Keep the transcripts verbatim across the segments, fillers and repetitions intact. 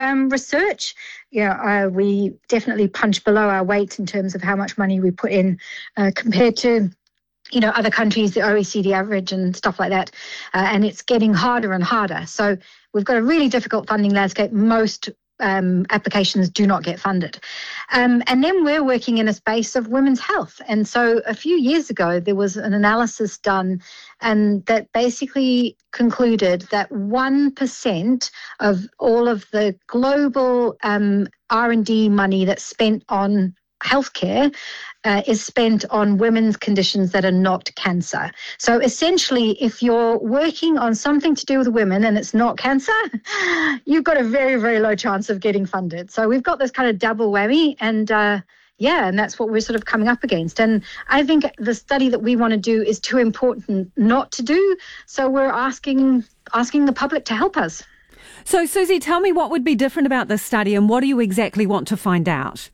um, research. Yeah, uh, we definitely punch below our weight in terms of how much money we put in uh, compared to, you know, other countries, the O E C D average and stuff like that. Uh, and it's getting harder and harder. So we've got a really difficult funding landscape. Most um, applications do not get funded. Um, and then we're working in a space of women's health. And so a few years ago, there was an analysis done and that basically concluded that one percent of all of the global um, R and D money that's spent on healthcare uh, is spent on women's conditions that are not cancer. So essentially, if you're working on something to do with women and it's not cancer, you've got a very, very low chance of getting funded. So we've got this kind of double whammy, and uh, yeah, and that's what we're sort of coming up against. And I think the study that we want to do is too important not to do. So we're asking asking the public to help us. So Susie, tell me what would be different about this study and what do you exactly want to find out?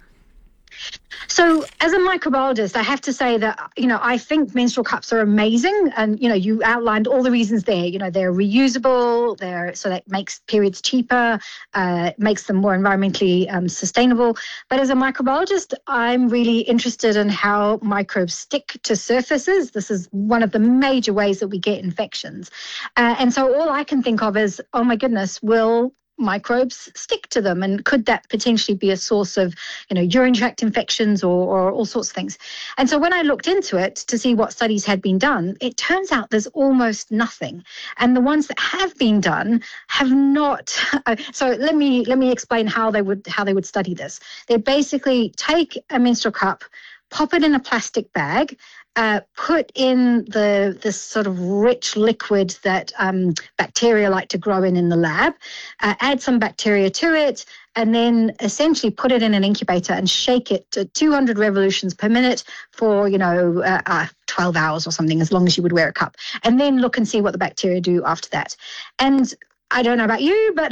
So as a microbiologist, I have to say that, you know, I think menstrual cups are amazing. And, you know, you outlined all the reasons there. You know, they're reusable, they're so that makes periods cheaper, uh, makes them more environmentally um, sustainable. But as a microbiologist, I'm really interested in how microbes stick to surfaces. This is one of the major ways that we get infections. Uh, and so all I can think of is, oh, my goodness, will microbes stick to them, and could that potentially be a source of, you know, urine tract infections or, or all sorts of things? And so when I looked into it to see what studies had been done, it turns out there's almost nothing, and the ones that have been done have not. Uh, so let me let me explain how they would how they would study this. They basically take a menstrual cup, pop it in a plastic bag, Uh, put in the this sort of rich liquid that um, bacteria like to grow in in the lab, uh, add some bacteria to it, and then essentially put it in an incubator and shake it to two hundred revolutions per minute for, you know, uh, uh, twelve hours or something, as long as you would wear a cup, and then look and see what the bacteria do after that. And I don't know about you, but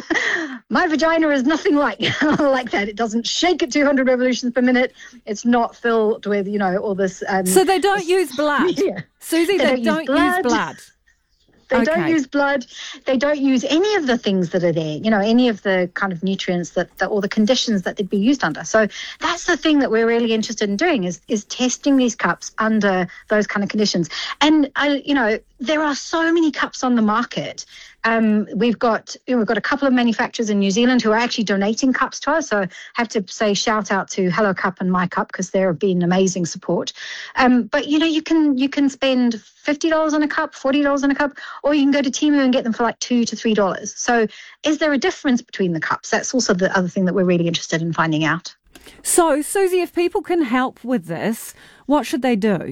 my vagina is nothing like like that. It doesn't shake at two hundred revolutions per minute. It's not filled with, you know, all this. Um, so they don't this, use blood, yeah. Susie. They, they don't, don't use blood. Use blood. They okay. don't use blood. They don't use any of the things that are there, you know, any of the kind of nutrients that, that or the conditions that they'd be used under. So that's the thing that we're really interested in doing is is testing these cups under those kind of conditions. And, I, you know, there are so many cups on the market. Um, we've got you know, we've got a couple of manufacturers in New Zealand who are actually donating cups to us. So I have to say shout out to Hello Cup and My Cup because they've been amazing support. Um, but you know you can you can spend fifty dollars on a cup, forty dollars on a cup, or you can go to Temu and get them for like two to three dollars. So is there a difference between the cups? That's also the other thing that we're really interested in finding out. So Susie, if people can help with this, what should they do?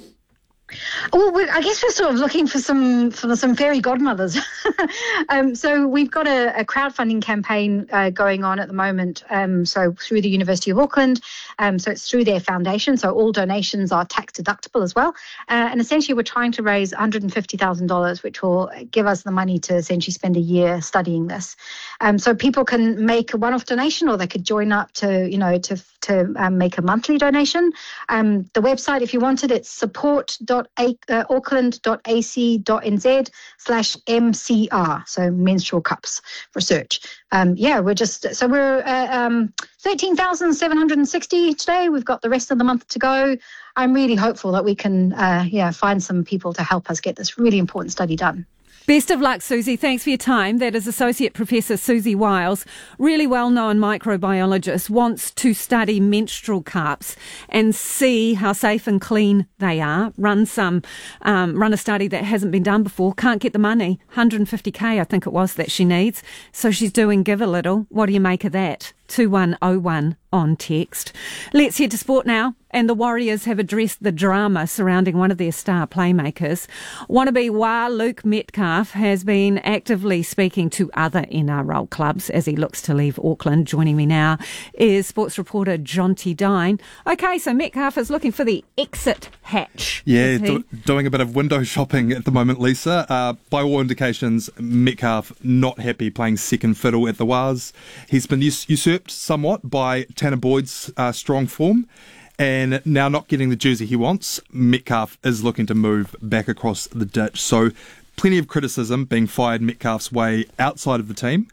Well, we're, I guess we're sort of looking for some for some fairy godmothers. um, so we've got a, a crowdfunding campaign uh, going on at the moment. Um, so through the University of Auckland, um, so it's through their foundation. So all donations are tax deductible as well. Uh, and essentially, we're trying to raise one hundred fifty thousand dollars, which will give us the money to essentially spend a year studying this. Um, so people can make a one-off donation, or they could join up to you know to to um, make a monthly donation. Um, the website, if you wanted, it's support dot auckland dot a c dot n z slash M C R, so menstrual cups research. Um, yeah, we're just, so we're uh, um, thirteen thousand seven hundred sixty today. We've got the rest of the month to go. I'm really hopeful that we can, uh, yeah, find some people to help us get this really important study done. Best of luck, Susie. Thanks for your time. That is Associate Professor Susie Wiles, really well-known microbiologist, wants to study menstrual cups and see how safe and clean they are. Run some, um, run a study that hasn't been done before. Can't get the money. one hundred fifty K, I think it was, that she needs. So she's doing Give a Little. What do you make of that? two one oh one on text. Let's head to sport now. And the Warriors have addressed the drama surrounding one of their star playmakers. Wannabe Wā Luke Metcalf has been actively speaking to other N R L clubs as he looks to leave Auckland. Joining me now is sports reporter Jonty Dine. Okay, so Metcalf is looking for the exit hatch. Yeah, do, doing a bit of window shopping at the moment, Lisa. Uh, by all indications, Metcalf not happy playing second fiddle at the Waz. He's been us- usurped somewhat by Tanner Boyd's uh, strong form, and now not getting the jersey he wants, Metcalf is looking to move back across the ditch. So plenty of criticism being fired Metcalf's way outside of the team,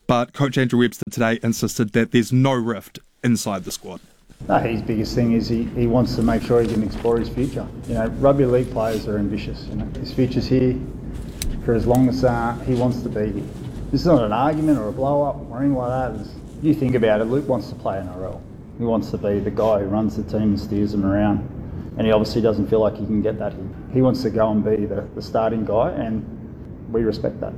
but Coach Andrew Webster today insisted that there's no rift inside the squad. No, his biggest thing is he, he wants to make sure he can explore his future. You know, rugby league players are ambitious. You know, his future's here for as long as uh, he wants to be here. This is not an argument or a blow-up or anything like that. It's, you think about it, Luke wants to play N R L. He wants to be the guy who runs the team and steers them around. And he obviously doesn't feel like he can get that here. He wants to go and be the, the starting guy, and we respect that.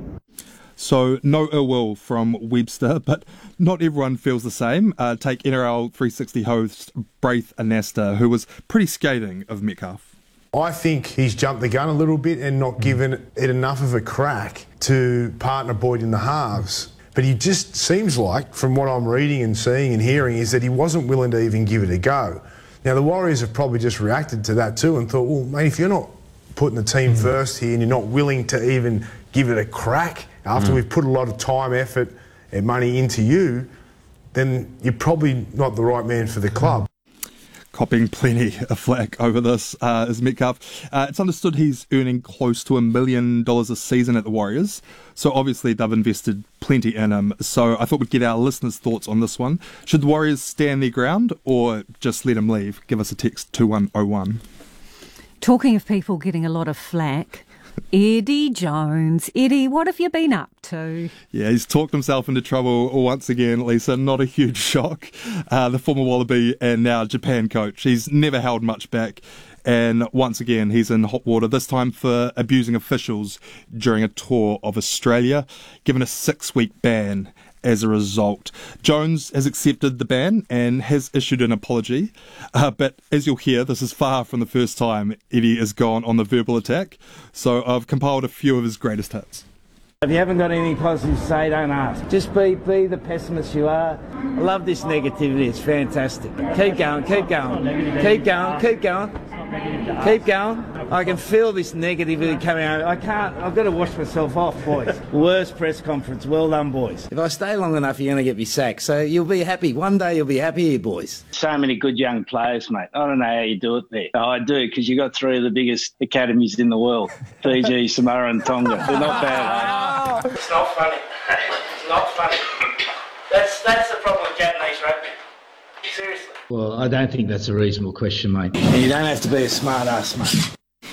So no ill will from Webster, but not everyone feels the same. Uh, take N R L three sixty host Braith Anasta, who was pretty scathing of Metcalf. I think he's jumped the gun a little bit and not given it enough of a crack to partner Boyd in the halves. But he just seems like, from what I'm reading and seeing and hearing, is that he wasn't willing to even give it a go. Now, the Warriors have probably just reacted to that too and thought, well, mate, if you're not putting the team mm. first here and you're not willing to even give it a crack after mm. we've put a lot of time, effort and money into you, then you're probably not the right man for the club. Copping plenty of flack over this uh, is Metcalf. Uh, it's understood he's earning close to a million dollars a season at the Warriors, so obviously they've invested plenty in him. So I thought we'd get our listeners' thoughts on this one. Should the Warriors stand their ground or just let him leave? Give us a text two one oh one. Talking of people getting a lot of flack, Eddie Jones. Eddie, what have you been up to? Yeah, he's talked himself into trouble once again, Lisa. Not a huge shock. Uh, the former Wallaby and now Japan coach. He's never held much back. And once again, he's in hot water, this time for abusing officials during a tour of Australia, given a six-week ban as a result. Jones has accepted the ban and has issued an apology. Uh, but as you'll hear, this is far from the first time Eddie has gone on the verbal attack. So I've compiled a few of his greatest hits. If you haven't got anything positive to say, don't ask. Just be be the pessimist you are. I love this negativity. It's fantastic. Keep going, keep going, keep going, keep going. Keep going. I can feel this negativity coming out. I can't. I've got to wash myself off, boys. Worst press conference. Well done, boys. If I stay long enough, you're going to get me sacked. So you'll be happy. One day you'll be happy here, boys. So many good young players, mate. I don't know how you do it there. Oh, I do, because you got three of the biggest academies in the world. Fiji, Samoa and Tonga. They're not bad. It's not funny. It's not funny. That's, that's the problem with Japanese rugby. Seriously. Well, I don't think that's a reasonable question, mate. And you don't have to be a smart ass, mate.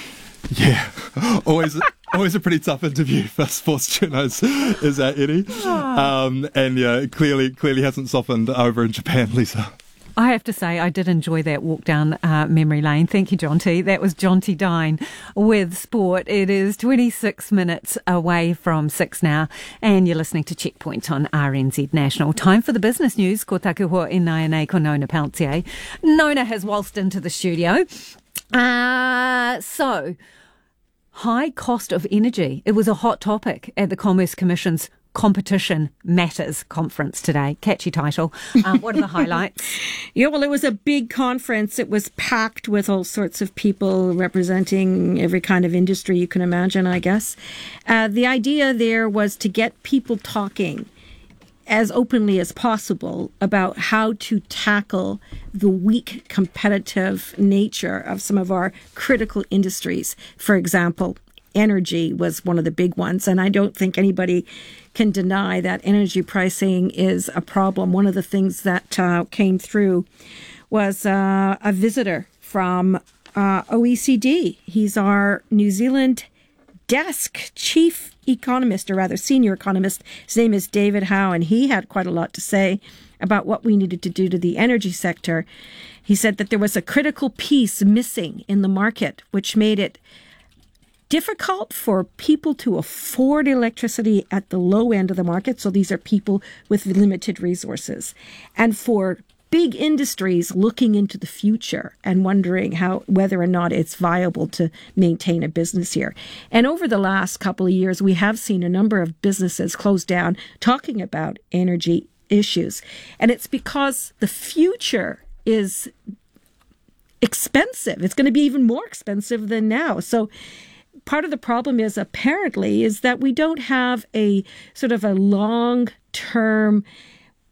Yeah, always always a pretty tough interview for sports journalists, is that, Eddie? Um, and yeah, clearly clearly hasn't softened over in Japan, Lisa. I have to say, I did enjoy that walk down uh, memory lane. Thank you, Jonty. That was Jonty Dine with Sport. It is twenty-six minutes away from six now, and you're listening to Checkpoint on R N Z National. Time for the business news. Ko taku hoa e nai nei ko Nona Peltier. Nona has waltzed into the studio. Uh, so, high cost of energy. It was a hot topic at the Commerce Commission's Competition Matters conference today. Catchy title. Um, what are the highlights? Yeah, well, it was a big conference. It was packed with all sorts of people representing every kind of industry you can imagine, I guess. Uh, the idea there was to get people talking as openly as possible about how to tackle the weak competitive nature of some of our critical industries. For example, energy was one of the big ones, and I don't think anybody can deny that energy pricing is a problem. One of the things that uh, came through was uh, a visitor from uh, O E C D. He's our New Zealand desk chief economist, or rather senior economist. His name is David Howe, and he had quite a lot to say about what we needed to do to the energy sector. He said that there was a critical piece missing in the market, which made it difficult for people to afford electricity at the low end of the market. So these are people with limited resources. And for big industries looking into the future and wondering how whether or not it's viable to maintain a business here. And over the last couple of years, we have seen a number of businesses close down talking about energy issues. And it's because the future is expensive. It's going to be even more expensive than now. So part of the problem is apparently is that we don't have a sort of a long-term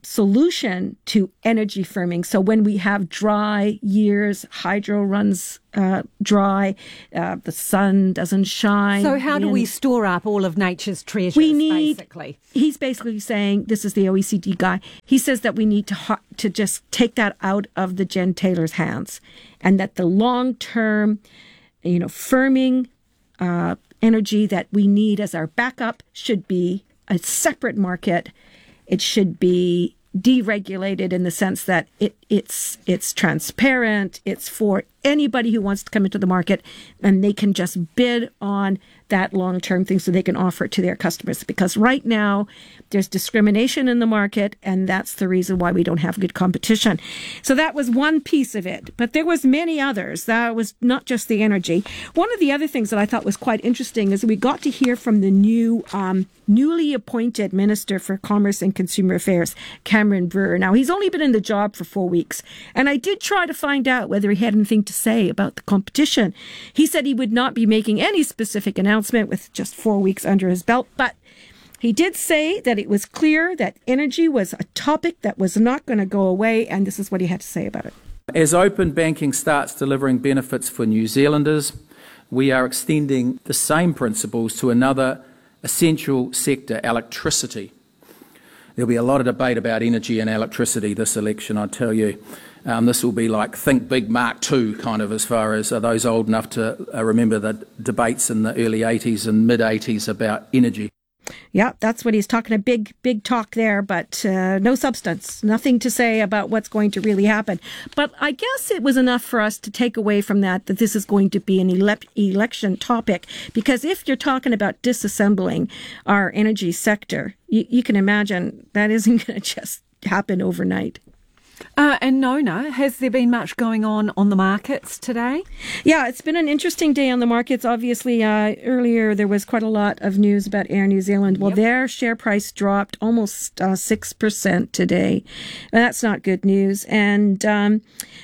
solution to energy firming. So when we have dry years, hydro runs uh, dry, uh, the sun doesn't shine. So how do wind. we store up all of nature's treasures, we need, basically? He's basically saying, this is the O E C D guy, he says that we need to ho- to just take that out of the Jen Taylor's hands, and that the long-term, you know, firming uh, energy that we need as our backup should be a separate market. It should be deregulated in the sense that it, it's it's transparent. It's for anybody who wants to come into the market, and they can just bid on that long-term thing so they can offer it to their customers. Because right now there's discrimination in the market, and that's the reason why we don't have good competition. So that was one piece of it, but there was many others. That was not just the energy. One of the other things that I thought was quite interesting is we got to hear from the new um, newly appointed Minister for Commerce and Consumer Affairs, Cameron Brewer. Now, he's only been in the job for four weeks, and I did try to find out whether he had anything to say about the competition. He said he would not be making any specific announcement with just four weeks under his belt, but he did say that it was clear that energy was a topic that was not going to go away, and this is what he had to say about it. As open banking starts delivering benefits for New Zealanders, we are extending the same principles to another essential sector, electricity. There'll be a lot of debate about energy and electricity this election, I tell you. Um, this will be like Think Big Mark two, kind of, as far as are those old enough to uh, remember the debates in the early eighties and mid eighties about energy. Yeah, that's what he's talking, a big, big talk there, but uh, no substance, nothing to say about what's going to really happen. But I guess it was enough for us to take away from that that this is going to be an ele- election topic, because if you're talking about disassembling our energy sector, you, you can imagine that isn't going to just happen overnight. Uh, and Nona, has there been much going on on the markets today? Yeah, it's been an interesting day on the markets. Obviously, uh, earlier there was quite a lot of news about Air New Zealand. Well, yep. Their share price dropped almost uh, six percent today. That's not good news. And um,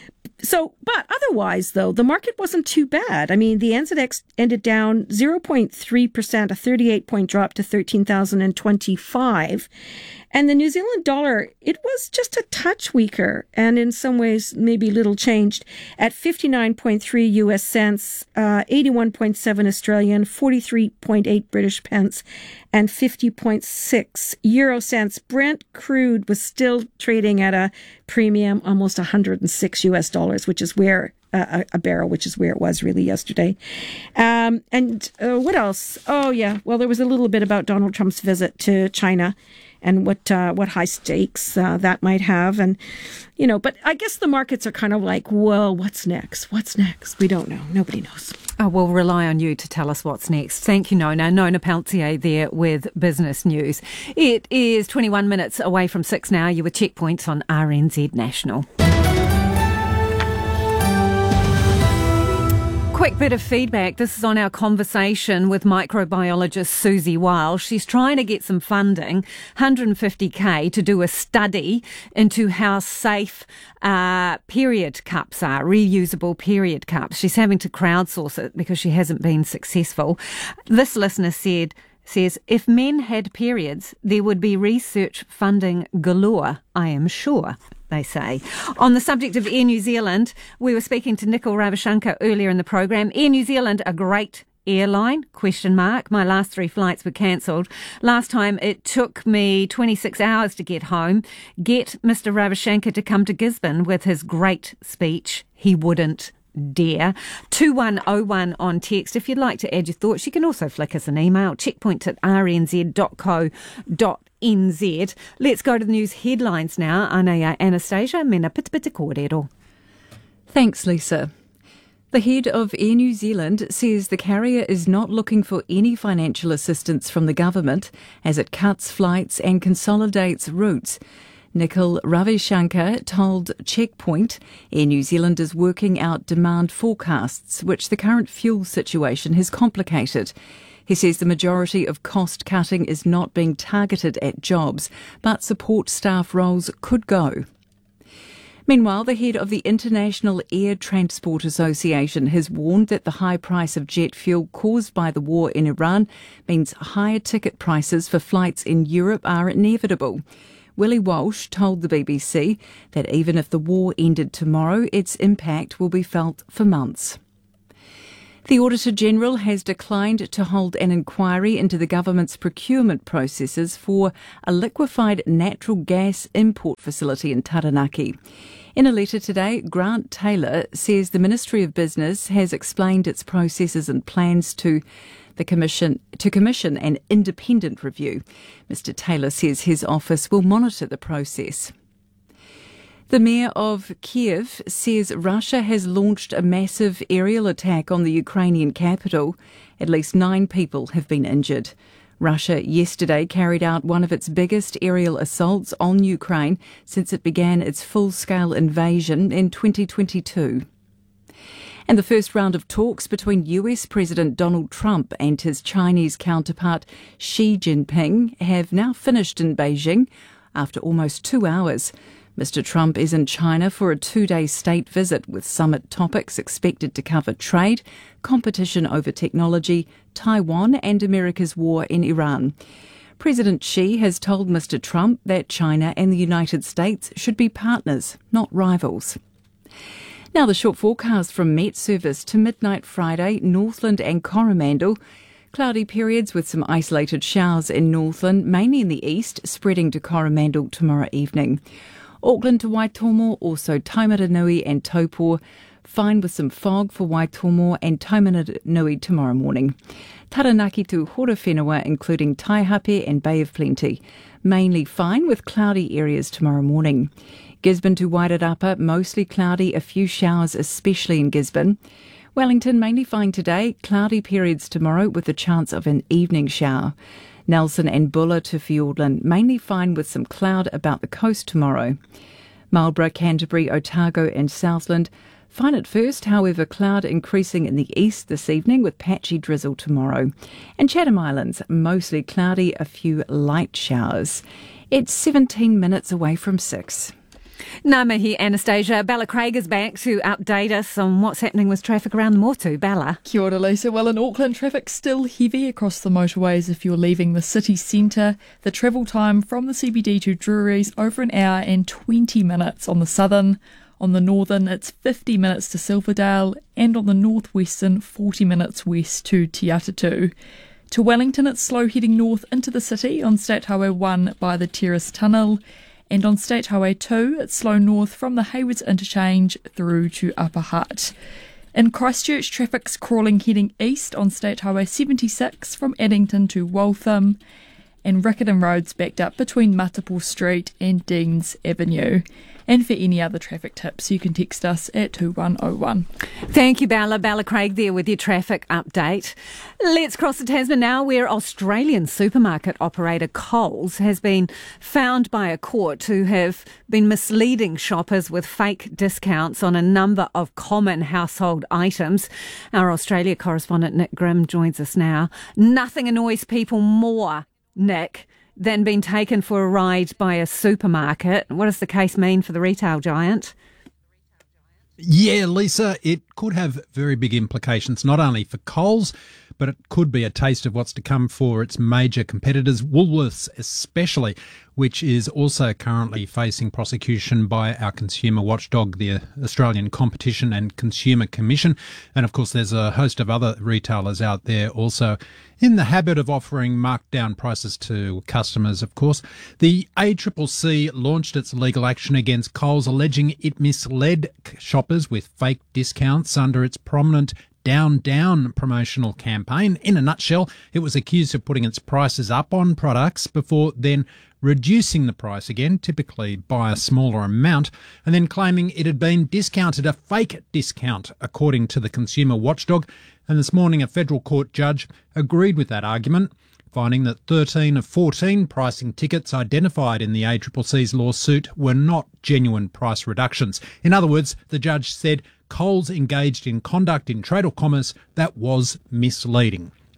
so, but otherwise, though, the market wasn't too bad. I mean, the N Z X ended down zero point three percent, a thirty-eight point drop to thirteen thousand twenty-five. And the New Zealand dollar, it was just a touch weaker, and in some ways maybe little changed, at fifty-nine point three U S cents, uh, eighty-one point seven Australian, forty-three point eight British pence, and fifty point six euro cents. Brent crude was still trading at a premium, almost one hundred six U S dollars, which is where Uh, a barrel, which is where it was really yesterday. Um, and uh, what else? Oh, yeah. Well, there was a little bit about Donald Trump's visit to China and what uh, what high stakes uh, that might have. And, you know, but I guess the markets are kind of like, well, what's next? What's next? We don't know. Nobody knows. Oh, we'll rely on you to tell us what's next. Thank you, Nona. Nona Peltier there with Business News. It is twenty-one minutes away from six now. You were Checkpoints on R N Z National. Quick bit of feedback. This is on our conversation with microbiologist Susie Wiles. She's trying to get some funding, one hundred fifty K, to do a study into how safe uh, period cups are, reusable period cups. She's having to crowdsource it because she hasn't been successful. This listener said, says, if men had periods, there would be research funding galore, I am sure. They say. On the subject of Air New Zealand, we were speaking to Nikhil Ravichandkar earlier in the program. Air New Zealand, a great airline, question mark. My last three flights were cancelled. Last time it took me twenty-six hours to get home. Get Mister Ravichandkar to come to Gisborne with his great speech. He wouldn't dare. two one oh one on text. If you'd like to add your thoughts, you can also flick us an email, checkpoint at r n z dot co dot n z. Let's go to the news headlines now. Anea Anastasia, mena pitipita kōrero. Thanks, Lisa. The head of Air New Zealand says the carrier is not looking for any financial assistance from the government as it cuts flights and consolidates routes. Nikhil Ravichandkar told Checkpoint Air New Zealand is working out demand forecasts, which the current fuel situation has complicated. He says the majority of cost cutting is not being targeted at jobs, but support staff roles could go. Meanwhile, the head of the International Air Transport Association has warned that the high price of jet fuel caused by the war in Iran means higher ticket prices for flights in Europe are inevitable. Willie Walsh told the B B C that even if the war ended tomorrow, its impact will be felt for months. The Auditor-General has declined to hold an inquiry into the government's procurement processes for a liquefied natural gas import facility in Taranaki. In a letter today, Grant Taylor says the Ministry of Business has explained its processes and plans to the commission to commission an independent review. Mister Taylor says his office will monitor the process. The mayor of Kiev says Russia has launched a massive aerial attack on the Ukrainian capital. At least nine people have been injured. Russia yesterday carried out one of its biggest aerial assaults on Ukraine since it began its full-scale invasion in twenty twenty-two. And the first round of talks between U S President Donald Trump and his Chinese counterpart Xi Jinping have now finished in Beijing after almost two hours. Mister Trump is in China for a two-day state visit with summit topics expected to cover trade, competition over technology, Taiwan and America's war in Iran. President Xi has told Mister Trump that China and the United States should be partners, not rivals. Now the short forecast from Met Service to midnight Friday, Northland and Coromandel. Cloudy periods with some isolated showers in Northland, mainly in the east, spreading to Coromandel tomorrow evening. Auckland to Waitomo, also Taumaranui and Taupō. Fine with some fog for Waitomo and Taumaranui tomorrow morning. Taranaki to Horowhenua, including Taihape and Bay of Plenty. Mainly fine with cloudy areas tomorrow morning. Gisborne to Wairarapa, mostly cloudy, a few showers, especially in Gisborne. Wellington, mainly fine today, cloudy periods tomorrow with a chance of an evening shower. Nelson and Buller to Fiordland, mainly fine with some cloud about the coast tomorrow. Marlborough, Canterbury, Otago and Southland, fine at first, however cloud increasing in the east this evening with patchy drizzle tomorrow. And Chatham Islands, mostly cloudy, a few light showers. It's seventeen minutes away from six. Ngā mihi, Anastasia. Bella Craig is back to update us on what's happening with traffic around the Motu. Bella. Kia ora, Lisa. Well, in Auckland, traffic's still heavy across the motorways if you're leaving the city centre. The travel time from the C B D to Drury's over an hour and twenty minutes on the southern. On the northern, it's fifty minutes to Silverdale, and on the northwestern, forty minutes west to Te Atatu. To Wellington, it's slow heading north into the city on State Highway one by the Terrace Tunnel. And on State Highway two, it's slow north from the Haywards Interchange through to Upper Hutt. In Christchurch, traffic's crawling heading east on State Highway seventy-six from Addington to Waltham. And Riccarton Road's backed up between Matapo Street and Deans Avenue. And for any other traffic tips, you can text us at two one oh one. Thank you, Bella. Bella Craig there with your traffic update. Let's cross the Tasman now, where Australian supermarket operator Coles has been found by a court to have been misleading shoppers with fake discounts on a number of common household items. Our Australia correspondent Nick Grimm joins us now. Nothing annoys people more, Nick, than being taken for a ride by a supermarket. What does the case mean for the retail giant? Yeah, Lisa, it could have very big implications, not only for Coles, but it could be a taste of what's to come for its major competitors, Woolworths especially, which is also currently facing prosecution by our consumer watchdog, the Australian Competition and Consumer Commission. And of course, there's a host of other retailers out there also in the habit of offering marked down prices to customers, of course. The A C C C launched its legal action against Coles, alleging it misled shoppers with fake discounts under its prominent Down Down promotional campaign. In a nutshell, it was accused of putting its prices up on products before then reducing the price again, typically by a smaller amount, and then claiming it had been discounted, a fake discount, according to the consumer watchdog. And this morning, a federal court judge agreed with that argument, finding that thirteen of fourteen pricing tickets identified in the A C C C's lawsuit were not genuine price reductions. In other words, the judge said Coles engaged in conduct in trade or commerce that was misleading.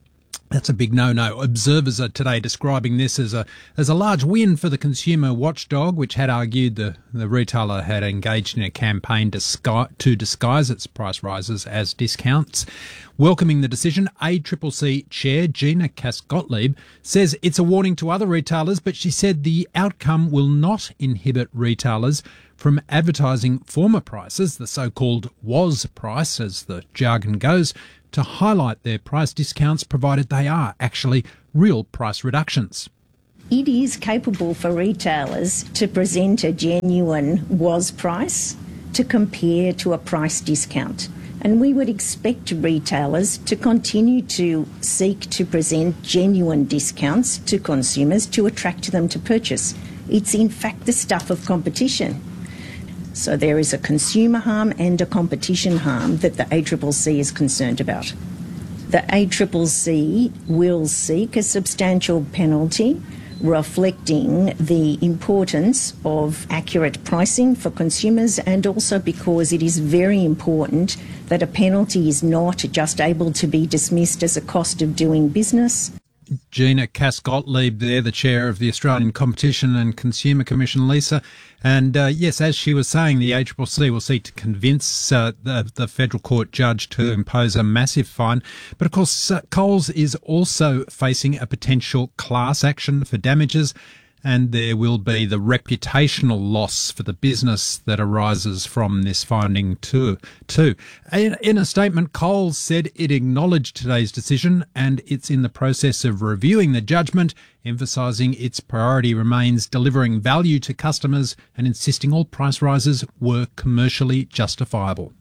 That's a big no-no. Observers are today describing this as a as a large win for the consumer watchdog, which had argued the, the retailer had engaged in a campaign to, sky, to disguise its price rises as discounts. Welcoming the decision, A C C C Chair Gina Cass-Gottlieb says it's a warning to other retailers, but she said the outcome will not inhibit retailers from advertising former prices, the so-called was price, as the jargon goes, to highlight their price discounts, provided they are actually real price reductions. It is capable for retailers to present a genuine was price to compare to a price discount. And we would expect retailers to continue to seek to present genuine discounts to consumers to attract them to purchase. It's in fact the stuff of competition. So there is a consumer harm and a competition harm that the A C C C is concerned about. The A C C C will seek a substantial penalty reflecting the importance of accurate pricing for consumers, and also because it is very important that a penalty is not just able to be dismissed as a cost of doing business. Gina Cass-Gottlieb there, the chair of the Australian Competition and Consumer Commission, Lisa. And uh, yes, as she was saying, the A C C C will seek to convince uh, the, the federal court judge to impose a massive fine. But of course, uh, Coles is also facing a potential class action for damages, and there will be the reputational loss for the business that arises from this finding too. too. In, in a statement, Coles said it acknowledged today's decision and it's in the process of reviewing the judgment, emphasising its priority remains delivering value to customers and insisting all price rises were commercially justifiable.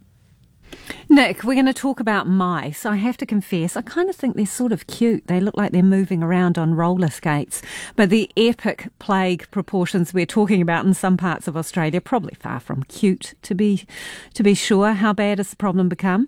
Nick, we're going to talk about mice. I have to confess, I kind of think they're sort of cute. They look like they're moving around on roller skates. But the epic plague proportions we're talking about in some parts of Australia, probably far from cute, to be to be sure. How bad has the problem become?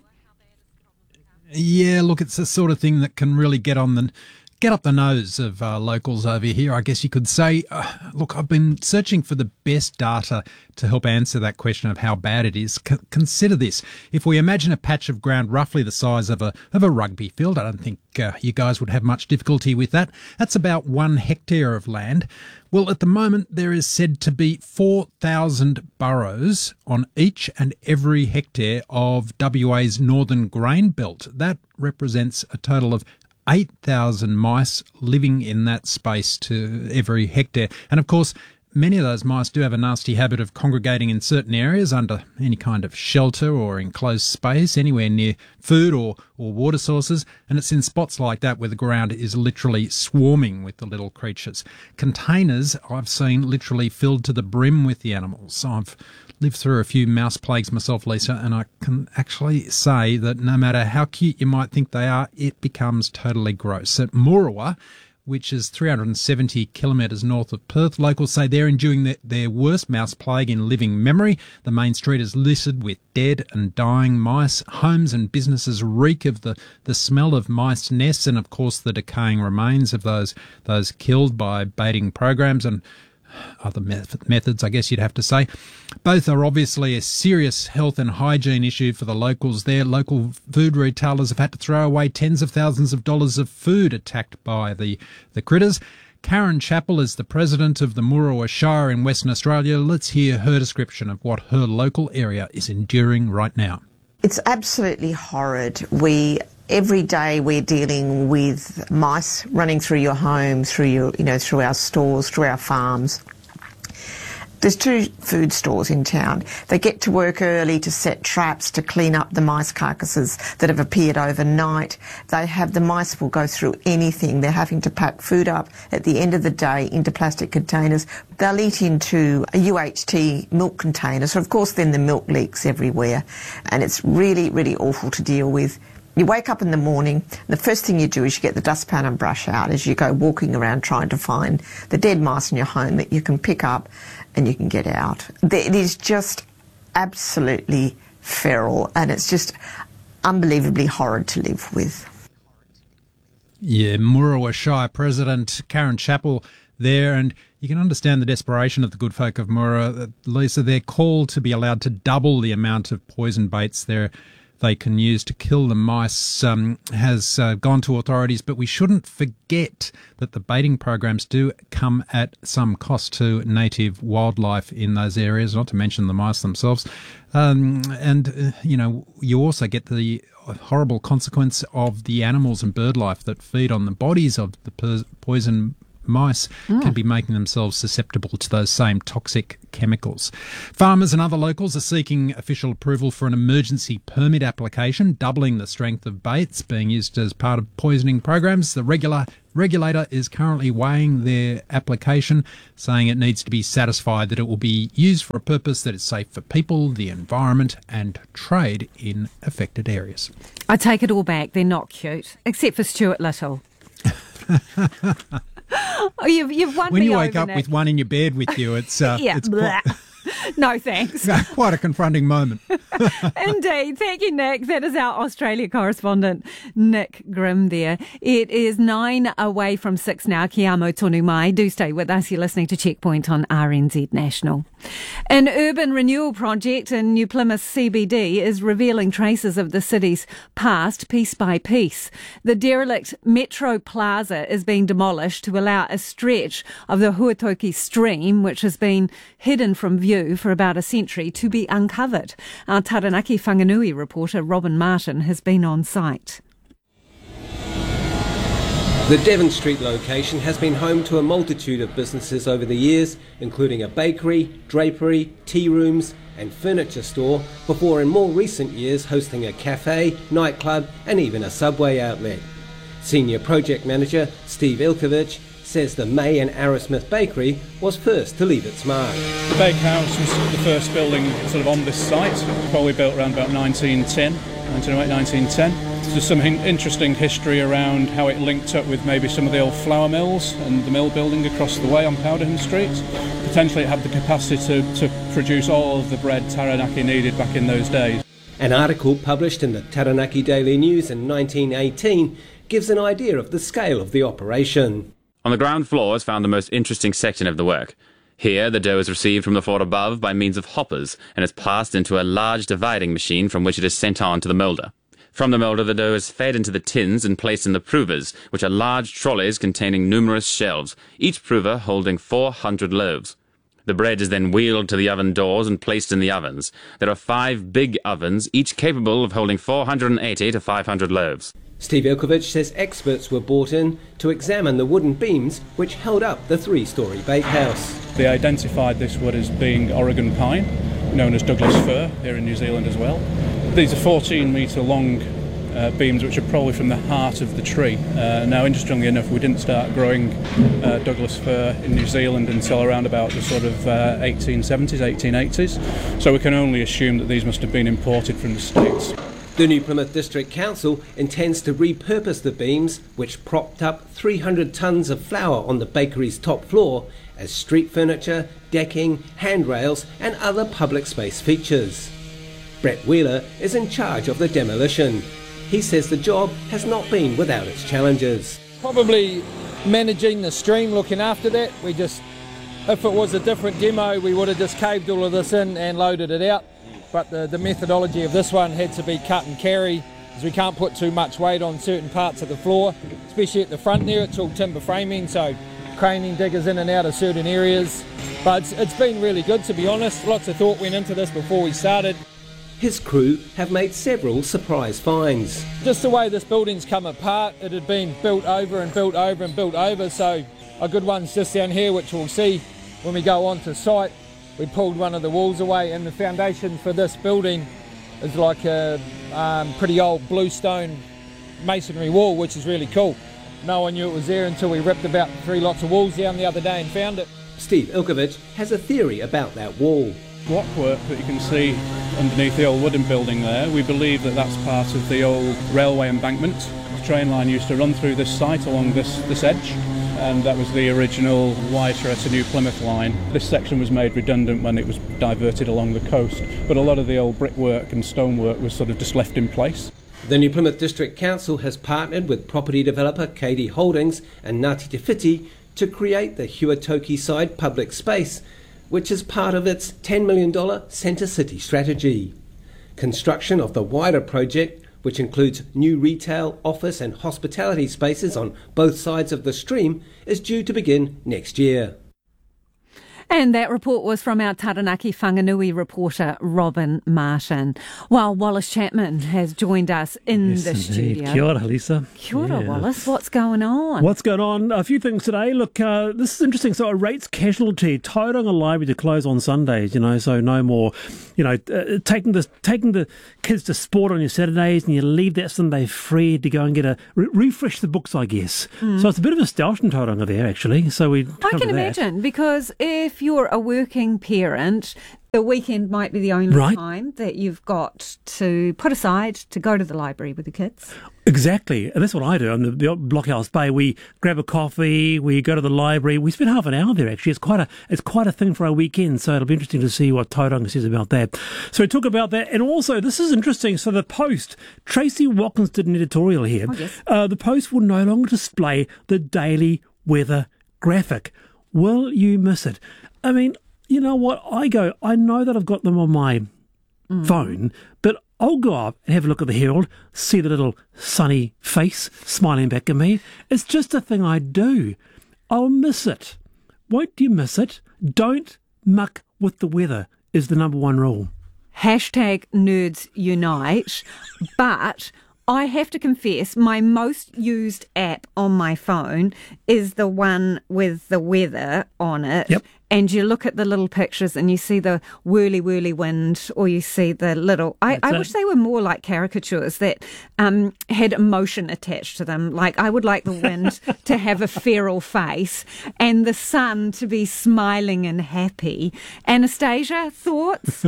Yeah, look, it's the sort of thing that can really get on the get up the nose of uh, locals over here, I guess you could say. Uh, look, I've been searching for the best data to help answer that question of how bad it is. C- consider this. If we imagine a patch of ground roughly the size of a of a rugby field, I don't think uh, you guys would have much difficulty with that. That's about one hectare of land. Well, at the moment, there is said to be four thousand burrows on each and every hectare of W A's northern grain belt. That represents a total of eight thousand mice living in that space to every hectare. And of course, many of those mice do have a nasty habit of congregating in certain areas under any kind of shelter or enclosed space, anywhere near food or, or water sources. And it's in spots like that where the ground is literally swarming with the little creatures. Containers I've seen literally filled to the brim with the animals. I've lived through a few mouse plagues myself, Lisa, and I can actually say that no matter how cute you might think they are, it becomes totally gross. At Moorowa, which is three hundred seventy kilometres north of Perth, locals say they're enduring their, their worst mouse plague in living memory. The main street is littered with dead and dying mice. Homes and businesses reek of the, the smell of mice nests and, of course, the decaying remains of those those killed by baiting programs and other methods, I guess you'd have to say. Both are obviously a serious health and hygiene issue for the locals there. Local food retailers have had to throw away tens of thousands of dollars of food attacked by the, the critters. Karen Chappell is the president of the Moorowa Shire in Western Australia. Let's hear her description of what her local area is enduring right now. It's absolutely horrid. We Every day we're dealing with mice running through your home, through your, you know, through our stores, through our farms. There's two food stores in town. They get to work early to set traps to clean up the mice carcasses that have appeared overnight. They have, the mice will go through anything. They're having to pack food up at the end of the day into plastic containers. They'll eat into a U H T milk container. So of course then the milk leaks everywhere. And it's really, really awful to deal with. You wake up in the morning, the first thing you do is you get the dustpan and brush out as you go walking around trying to find the dead mice in your home that you can pick up and you can get out. It is just absolutely feral and it's just unbelievably horrid to live with. Yeah, Moorowa Shire President Karen Chappell there, and you can understand the desperation of the good folk of Moorowa. Lisa, they're called to be allowed to double the amount of poison baits they're they can use to kill the mice um, has uh, gone to authorities, but we shouldn't forget that the baiting programs do come at some cost to native wildlife in those areas, not to mention the mice themselves. Um, and, uh, you know, you also get the horrible consequence of the animals and bird life that feed on the bodies of the po- poison mice mm. can be making themselves susceptible to those same toxic chemicals. Farmers and other locals are seeking official approval for an emergency permit application, doubling the strength of baits being used as part of poisoning programs. The regular regulator is currently weighing their application, saying it needs to be satisfied that it will be used for a purpose that is safe for people, the environment and trade in affected areas. I take it all back. They're not cute, except for Stuart Little. Oh, you've, you've won when me you wake over, up Nick. with one in your bed with you, it's uh, yeah, it's quite, no thanks. quite a confronting moment. Indeed. Thank you, Nick. That is our Australia correspondent, Nick Grimm there. It is nine away from six now. Kia amo tonu mai. Do stay with us. You're listening to Checkpoint on R N Z National. An urban renewal project in New Plymouth C B D is revealing traces of the city's past piece by piece. The derelict Metro Plaza is being demolished to allow a stretch of the Huatoki stream, which has been hidden from view for about a century, to be uncovered. Our Taranaki Whanganui reporter Robin Martin has been on site. The Devon Street location has been home to a multitude of businesses over the years, including a bakery, drapery, tea rooms and furniture store, before in more recent years hosting a cafe, nightclub and even a Subway outlet. Senior Project Manager Steve Ilkovich says the May and Arrowsmith Bakery was first to leave its mark. The bakehouse was the first building sort of on this site, probably built around about nineteen ten, nineteen oh eight, nineteen ten. There's some interesting history around how it linked up with maybe some of the old flour mills and the mill building across the way on Powderham Street. Potentially it had the capacity to, to produce all of the bread Taranaki needed back in those days. An article published in the Taranaki Daily News in nineteen eighteen gives an idea of the scale of the operation. On the ground floor is found the most interesting section of the work. Here, the dough is received from the floor above by means of hoppers and is passed into a large dividing machine from which it is sent on to the moulder. From the moulder, the dough is fed into the tins and placed in the provers, which are large trolleys containing numerous shelves, each prover holding four hundred loaves. The bread is then wheeled to the oven doors and placed in the ovens. There are five big ovens, each capable of holding four hundred eighty to five hundred loaves. Steve Ilkovich says experts were brought in to examine the wooden beams which held up the three-storey bakehouse. They identified this wood as being Oregon pine, known as Douglas fir, here in New Zealand as well. These are fourteen metre long uh, beams which are probably from the heart of the tree. Uh, now, interestingly enough, we didn't start growing uh, Douglas fir in New Zealand until around about the sort of uh, eighteen seventies, eighteen eighties, so we can only assume that these must have been imported from the States. The New Plymouth District Council intends to repurpose the beams, which propped up three hundred tonnes of flour on the bakery's top floor, as street furniture, decking, handrails and other public space features. Brett Wheeler is in charge of the demolition. He says the job has not been without its challenges. Probably managing the stream, looking after that. We just, if it was a different demo, we would have just caved all of this in and loaded it out. But the, the methodology of this one had to be cut and carry, as we can't put too much weight on certain parts of the floor, especially at the front there. It's all timber framing, so craning diggers in and out of certain areas. But it's, it's been really good, to be honest. Lots of thought went into this before we started. His crew have made several surprise finds. Just the way this building's come apart, it had been built over and built over and built over, so a good one's just down here, which we'll see when we go onto site. We pulled one of the walls away, and the foundation for this building is like a um, pretty old bluestone masonry wall, which is really cool. No one knew it was there until we ripped about three lots of walls down the other day and found it. Steve Ilkovich has a theory about that wall. Blockwork that you can see underneath the old wooden building there, we believe that that's part of the old railway embankment. The train line used to run through this site along this, this edge, and that was the original Waitara to New Plymouth line. This section was made redundant when it was diverted along the coast, but a lot of the old brickwork and stonework was sort of just left in place. The New Plymouth District Council has partnered with property developer K D Holdings and Ngāti Te Whiti to create the Huatoki side public space, which is part of its ten million dollars Centre City strategy. Construction of the wider project, which includes new retail, office and hospitality spaces on both sides of the stream, is due to begin next year. And that report was from our Taranaki Whanganui reporter, Robin Martin. While Wallace Chapman has joined us in yes, the indeed. studio. Kia ora, Lisa. Kia ora, yeah. Wallace. What's going on? What's going on? A few things today. Look, uh, this is interesting. So, a rates casualty. Tauranga Library to close on Sundays, you know, so no more, you know, uh, taking the taking the kids to sport on your Saturdays and you leave that Sunday free to go and get a re- refresh the books, I guess. Mm. So, it's a bit of a stoush in Tauranga there, actually. So, we I can imagine, because if you're a working parent, the weekend might be the only right. time that you've got to put aside to go to the library with the kids. Exactly. And that's what I do. On the, the Blockhouse Bay, we grab a coffee, we go to the library. We spend half an hour there, actually. It's quite a it's quite a thing for our weekend, so it'll be interesting to see what Tauranga says about that. So we talk about that. And also, this is interesting. So the Post, Tracy Watkins did an editorial here. Oh, yes. uh, the Post will no longer display the daily weather graphic. Will you miss it? I mean, you know what? I go, I know that I've got them on my mm. phone, but I'll go up and have a look at the Herald, see the little sunny face smiling back at me. It's just a thing I do. I'll miss it. Won't you miss it? Don't muck with the weather is the number one rule. Hashtag Nerds Unite. But I have to confess, my most used app on my phone is the one with the weather on it. Yep. And you look at the little pictures and you see the whirly, whirly wind, or you see the little... I, I wish they were more like caricatures that um, had emotion attached to them. Like, I would like the wind to have a feral face and the sun to be smiling and happy. Anastasia, thoughts?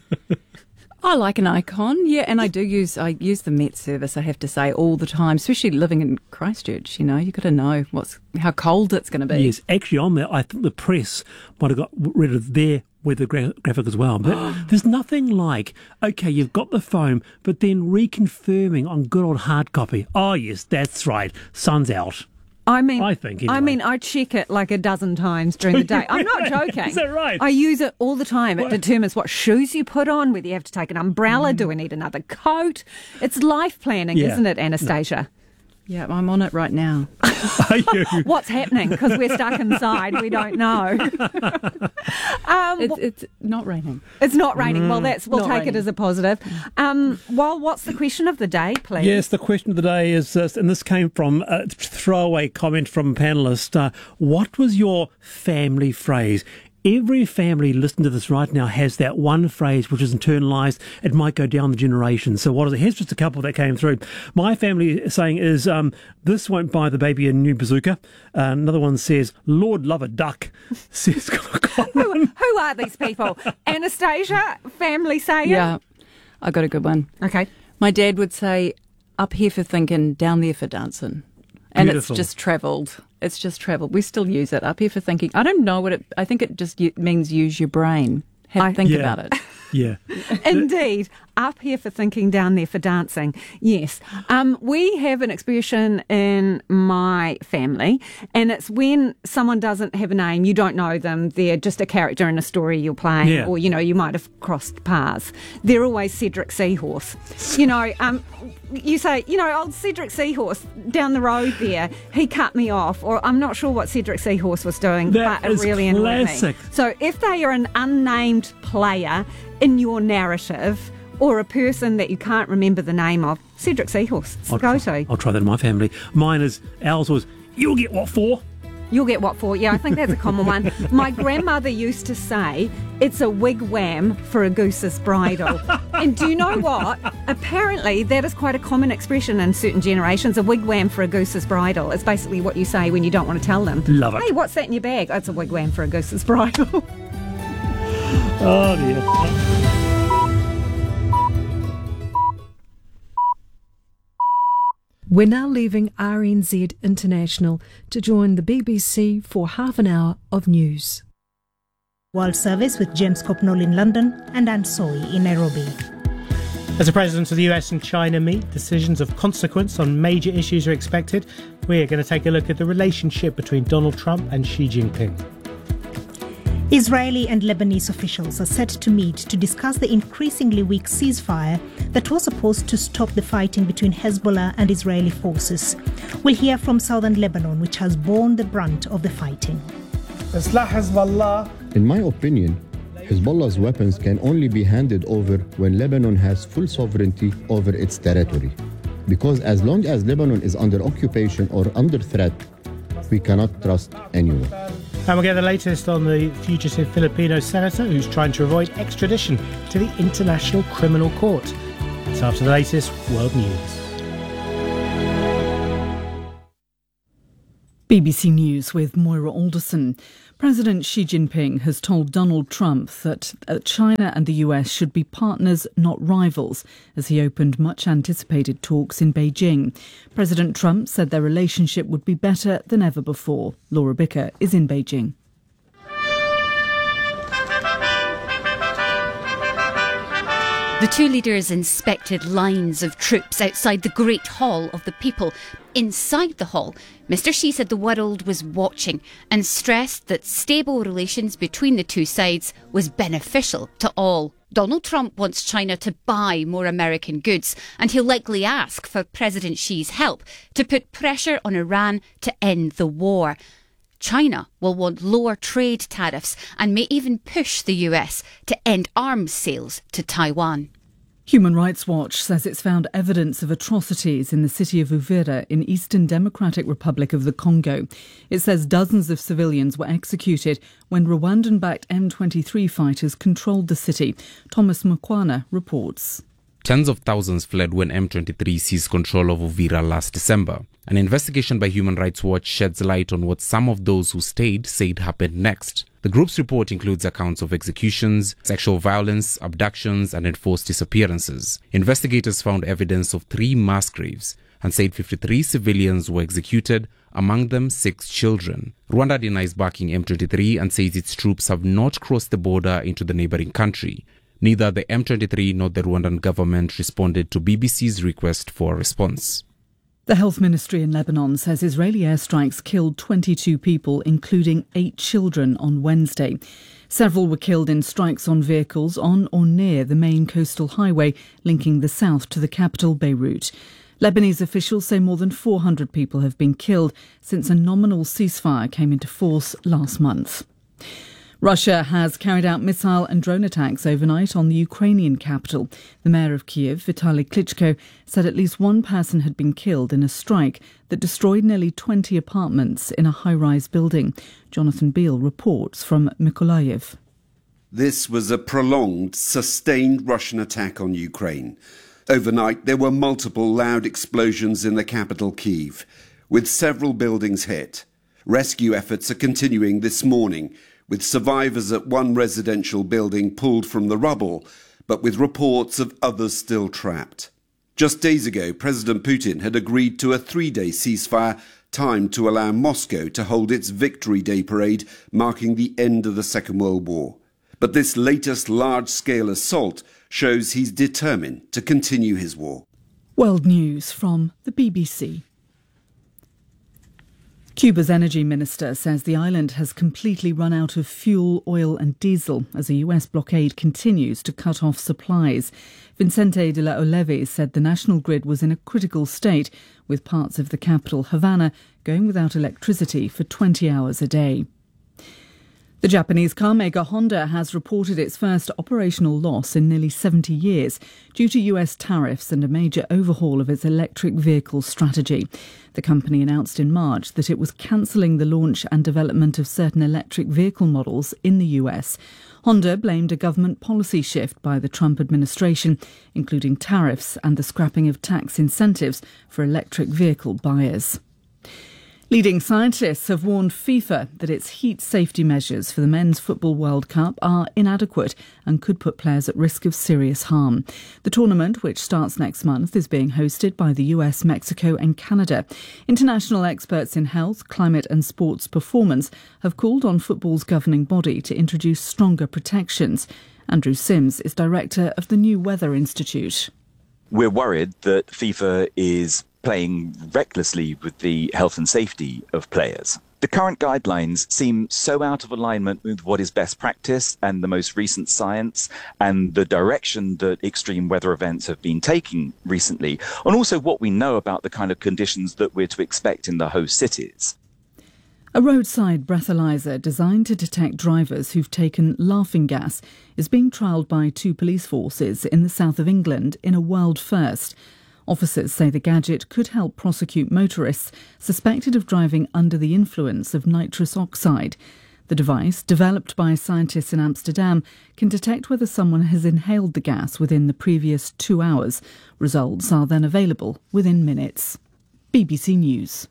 I like an icon, yeah, and I do use I use the Met service, I have to say, all the time, especially living in Christchurch. You know, you've got to know what's how cold it's going to be. Yes, actually on there, I think the press might have got rid of their weather gra- graphic as well. But there's nothing like, okay, you've got the phone, but then reconfirming on good old hard copy. Oh, yes, that's right, sun's out. I mean, I think. Anyway. I mean, I check it like a dozen times during the day. I'm not joking. Is that right? I use it all the time. It what? determines what shoes you put on, whether you have to take an umbrella, mm. do we need another coat? It's life planning, yeah. isn't it, Anastasia? No. Yeah, I'm on it right now. Are you? What's happening? Because we're stuck inside. We don't know. um, it's, it's not raining. It's not raining. Mm. Well, that's we'll not take raining. it as a positive. Um, well, what's the question of the day, please? Yes, the question of the day is, uh, and this came from a throwaway comment from a panellist. Uh, what was your family phrase? Every family listening to this right now has that one phrase which is internalised. It might go down the generations. So what is it? Here's just a couple that came through. My family saying is, um, this won't buy the baby a new bazooka. Uh, another one says, Lord love a duck. Says who, who are these people? Anastasia, family saying? Yeah, I got a good one. Okay. My dad would say, up here for thinking, down there for dancing. And Beautiful. It's just travelled. It's just travelled. We still use it. Up here for thinking. I don't know what it... I think it just u- means use your brain. Have I, think yeah. about it. Yeah. Indeed. Up here for thinking, down there for dancing. Yes. Um, we have an expression in my family, and it's when someone doesn't have a name, you don't know them, they're just a character in a story you're playing, yeah. or, you know, you might have crossed paths. They're always Cedric Seahorse. You know, um, you say, you know, old Cedric Seahorse down the road there, he cut me off, or I'm not sure what Cedric Seahorse was doing, that but it really annoyed me. So if they are an unnamed player in your narrative, or a person that you can't remember the name of, Cedric Seahorse, it's the go-to. I'll try that in my family. Mine is, ours was, you'll get what for? You'll get what for? Yeah, I think that's a common one. My grandmother used to say, it's a wigwam for a goose's bridle. And do you know what? Apparently, that is quite a common expression in certain generations, a wigwam for a goose's bridle. It's basically what you say when you don't want to tell them. Love it. Hey, what's that in your bag? Oh, it's a wigwam for a goose's bridle. Oh, dear. We're now leaving R N Z International to join the B B C for half an hour of news. World Service with James Copnall in London and Anne Soy in Nairobi. As the presidents of the U S and China meet, decisions of consequence on major issues are expected. We're going to take a look at the relationship between Donald Trump and Xi Jinping. Israeli and Lebanese officials are set to meet to discuss the increasingly weak ceasefire that was supposed to stop the fighting between Hezbollah and Israeli forces. We'll hear from southern Lebanon, which has borne the brunt of the fighting. In my opinion, Hezbollah's weapons can only be handed over when Lebanon has full sovereignty over its territory. Because as long as Lebanon is under occupation or under threat, we cannot trust anyone. And we'll get the latest on the fugitive Filipino senator who's trying to avoid extradition to the International Criminal Court. It's after the latest World News. B B C News with Moira Alderson. President Xi Jinping has told Donald Trump that China and the U S should be partners, not rivals, as he opened much anticipated talks in Beijing. President Trump said their relationship would be better than ever before. Laura Bicker is in Beijing. The two leaders inspected lines of troops outside the Great Hall of the People. Inside the hall, Mister Xi said the world was watching and stressed that stable relations between the two sides was beneficial to all. Donald Trump wants China to buy more American goods, and he'll likely ask for President Xi's help to put pressure on Iran to end the war. China will want lower trade tariffs and may even push the U S to end arms sales to Taiwan. Human Rights Watch says it's found evidence of atrocities in the city of Uvira in Eastern Democratic Republic of the Congo. It says dozens of civilians were executed when Rwandan-backed M twenty-three fighters controlled the city. Thomas Mukwana reports. Tens of thousands fled when M twenty-three seized control of Uvira last December. An investigation by Human Rights Watch sheds light on what some of those who stayed said happened next. The group's report includes accounts of executions, sexual violence, abductions, and enforced disappearances. Investigators found evidence of three mass graves and said fifty-three civilians were executed, among them six children. Rwanda denies backing M twenty-three and says its troops have not crossed the border into the neighboring country. Neither the M twenty-three nor the Rwandan government responded to B B C's request for a response. The Health Ministry in Lebanon says Israeli airstrikes killed twenty-two people, including eight children, on Wednesday. Several were killed in strikes on vehicles on or near the main coastal highway linking the south to the capital, Beirut. Lebanese officials say more than four hundred people have been killed since a nominal ceasefire came into force last month. Russia has carried out missile and drone attacks overnight on the Ukrainian capital. The mayor of Kiev, Vitaly Klitschko, said at least one person had been killed in a strike that destroyed nearly twenty apartments in a high-rise building. Jonathan Beale reports from Mykolaiv. This was a prolonged, sustained Russian attack on Ukraine. Overnight, there were multiple loud explosions in the capital, Kyiv, with several buildings hit. Rescue efforts are continuing this morning, with survivors at one residential building pulled from the rubble, but with reports of others still trapped. Just days ago, President Putin had agreed to a three-day ceasefire timed to allow Moscow to hold its Victory Day parade, marking the end of the Second World War. But this latest large-scale assault shows he's determined to continue his war. World News from the B B C. Cuba's energy minister says the island has completely run out of fuel, oil and diesel as a U S blockade continues to cut off supplies. Vicente de la Oleve said the national grid was in a critical state, with parts of the capital, Havana, going without electricity for twenty hours a day. The Japanese car maker Honda has reported its first operational loss in nearly seventy years due to U S tariffs and a major overhaul of its electric vehicle strategy. The company announced in March that it was cancelling the launch and development of certain electric vehicle models in the U S. Honda blamed a government policy shift by the Trump administration, including tariffs and the scrapping of tax incentives for electric vehicle buyers. Leading scientists have warned FIFA that its heat safety measures for the Men's Football World Cup are inadequate and could put players at risk of serious harm. The tournament, which starts next month, is being hosted by the U S, Mexico and Canada. International experts in health, climate and sports performance have called on football's governing body to introduce stronger protections. Andrew Sims is director of the New Weather Institute. We're worried that FIFA is playing recklessly with the health and safety of players. The current guidelines seem so out of alignment with what is best practice and the most recent science and the direction that extreme weather events have been taking recently, and also what we know about the kind of conditions that we're to expect in the host cities. A roadside breathalyzer designed to detect drivers who've taken laughing gas is being trialled by two police forces in the south of England in a world first. Officers say the gadget could help prosecute motorists suspected of driving under the influence of nitrous oxide. The device, developed by scientists in Amsterdam, can detect whether someone has inhaled the gas within the previous two hours. Results are then available within minutes. B B C News.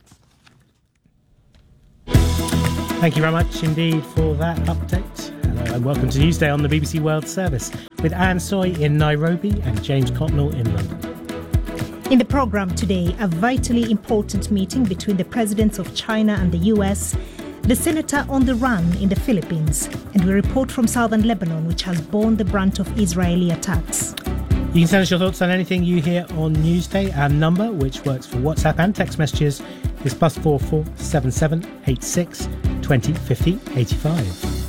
Thank you very much indeed for that update. Hello and welcome to Newsday on the B B C World Service with Anne Soy in Nairobi and James Cotnell in London. In the programme today, a vitally important meeting between the presidents of China and the U S, the senator on the run in the Philippines, and we report from southern Lebanon, which has borne the brunt of Israeli attacks. You can send us your thoughts on anything you hear on Newsday. Our number, which works for WhatsApp and text messages, is plus four four seven seven eight six twenty fifty eighty five.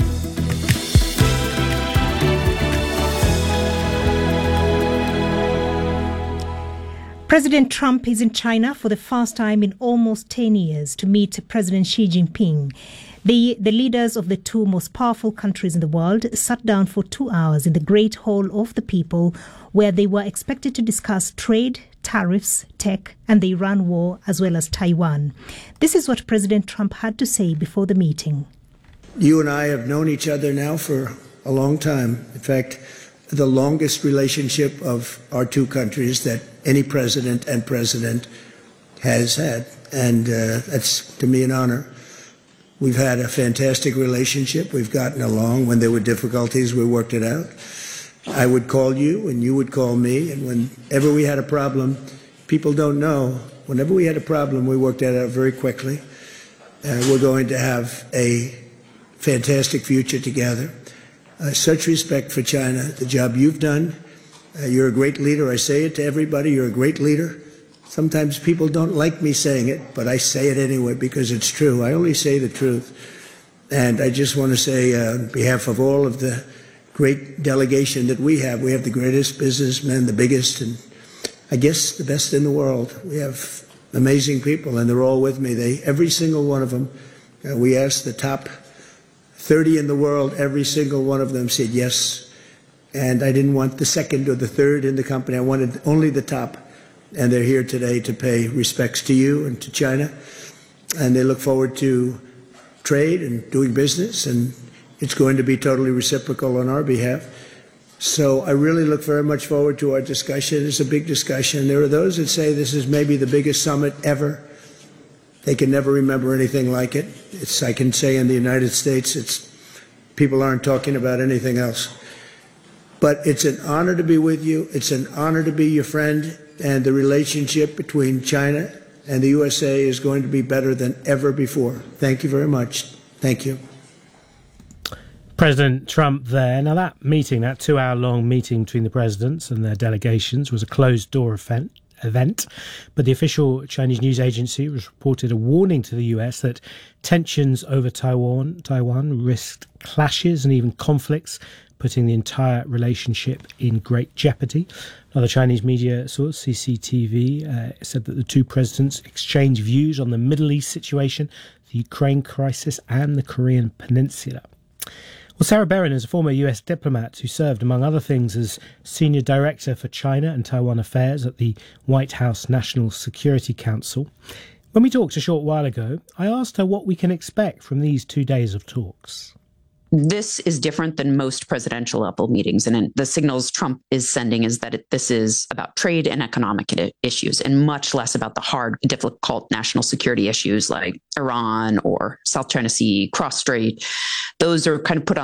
President Trump is in China for the first time in almost ten years to meet President Xi Jinping. The, the leaders of the two most powerful countries in the world sat down for two hours in the Great Hall of the People, where they were expected to discuss trade, tariffs, tech, and the Iran war, as well as Taiwan. This is what President Trump had to say before the meeting. You and I have known each other now for a long time. In fact, the longest relationship of our two countries that any president and president has had. And uh, that's, to me, an honor. We've had a fantastic relationship. We've gotten along. When there were difficulties, we worked it out. I would call you and you would call me. And whenever we had a problem, people don't know, whenever we had a problem, we worked that out very quickly. Uh, we're going to have a fantastic future together. Uh, such respect for China, the job you've done. Uh, you're a great leader. I say it to everybody. You're a great leader. Sometimes people don't like me saying it, but I say it anyway because it's true. I only say the truth. And I just want to say uh, on behalf of all of the great delegation that we have, we have the greatest businessmen, the biggest, and I guess the best in the world. We have amazing people, and they're all with me. They, every single one of them, uh, we asked the top thirty in the world, every single one of them said yes. And I didn't want the second or the third in the company. I wanted only the top. And they're here today to pay respects to you and to China. And they look forward to trade and doing business. And it's going to be totally reciprocal on our behalf. So I really look very much forward to our discussion. It's a big discussion. There are those that say this is maybe the biggest summit ever. They can never remember anything like it. It's, I can say in the United States, it's people aren't talking about anything else. But it's an honor to be with you. It's an honor to be your friend. And the relationship between China and the U S A is going to be better than ever before. Thank you very much. Thank you. President Trump there. Now that meeting, that two-hour-long meeting between the presidents and their delegations was a closed-door event. event, but the official Chinese news agency was reported a warning to the U S that tensions over Taiwan, Taiwan risked clashes and even conflicts, putting the entire relationship in great jeopardy. Another Chinese media source, C C T V, uh, said that the two presidents exchanged views on the Middle East situation, the Ukraine crisis, and the Korean Peninsula. Well, Sarah Berin is a former U S diplomat who served, among other things, as Senior Director for China and Taiwan Affairs at the White House National Security Council. When we talked a short while ago, I asked her what we can expect from these two days of talks. This is different than most presidential level meetings. And the signals Trump is sending is that it, this is about trade and economic issues and much less about the hard, difficult national security issues like Iran or South China Sea, cross strait. Those are kind of put on the back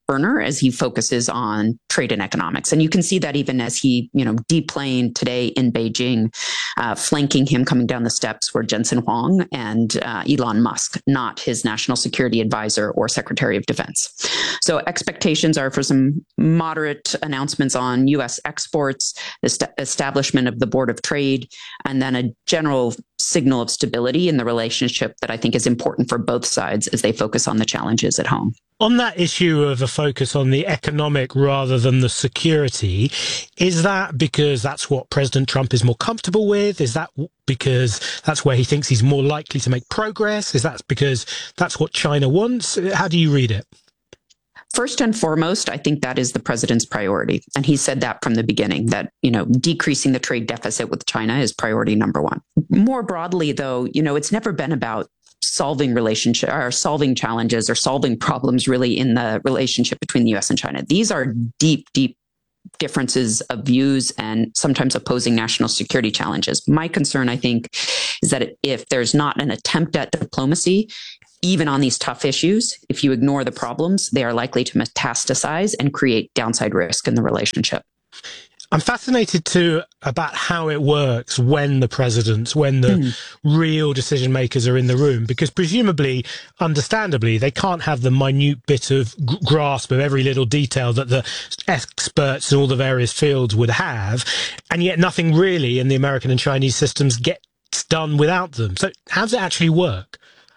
burner as he focuses on trade and economics. And you can see that even as he, you know, deplaned today in Beijing, uh, flanking him coming down the steps were Jensen Huang and uh, Elon Musk, not his national security advisor or secretary of defense. So expectations are for some moderate announcements on U S exports, the st- establishment of the Board of Trade, and then a general signal of stability in the relationship that I think is important for both sides as they focus on the challenges at home. On that issue of a focus on the economic rather than the security, is that because that's what President Trump is more comfortable with? Is that because that's where he thinks he's more likely to make progress? Is that because that's what China wants? How do you read it? First and foremost, I think that is the president's priority. And he said that from the beginning, that, you know, decreasing the trade deficit with China is priority number one. More broadly, though, you know, it's never been about solving relationship or solving challenges or solving problems really in the relationship between the U S and China. These are deep, deep differences of views and sometimes opposing national security challenges. My concern, I think, is that if there's not an attempt at diplomacy, even on these tough issues, if you ignore the problems, they are likely to metastasize and create downside risk in the relationship. I'm fascinated too about how it works when the presidents, when the mm. real decision makers are in the room, because presumably, understandably, they can't have the minute bit of g- grasp of every little detail that the experts in all the various fields would have. And yet nothing really in the American and Chinese systems gets done without them. So how does it actually work?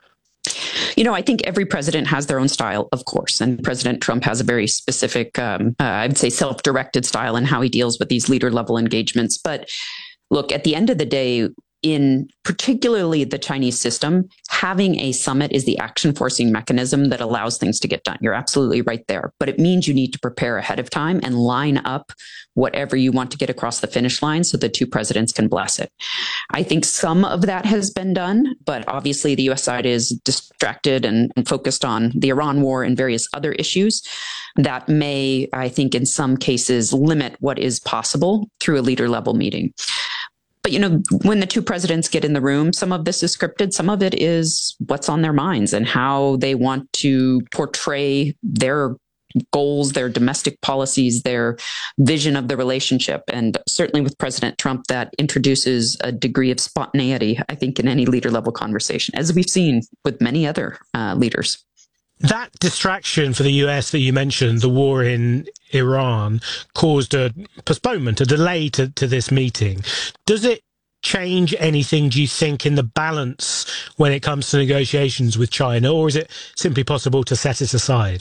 You know, I think every president has their own style, of course, and President Trump has a very specific, um, uh, I would say, self-directed style in how he deals with these leader-level engagements. But look, at the end of the day, in particularly the Chinese system, having a summit is the action-forcing mechanism that allows things to get done. You're absolutely right there. But it means you need to prepare ahead of time and line up whatever you want to get across the finish line so the two presidents can bless it. I think some of that has been done, but obviously the U S side is distracted and, and focused on the Iran war and various other issues that may, I think, in some cases limit what is possible through a leader-level meeting. But, you know, when the two presidents get in the room, some of this is scripted. Some of it is what's on their minds and how they want to portray their goals, their domestic policies, their vision of the relationship. And certainly with President Trump, that introduces a degree of spontaneity, I think, in any leader level conversation, as we've seen with many other uh, leaders. That distraction for the U S that you mentioned, the war in Iran, caused a postponement, a delay to, to this meeting. Does it change anything, do you think, in the balance when it comes to negotiations with China, or is it simply possible to set it aside?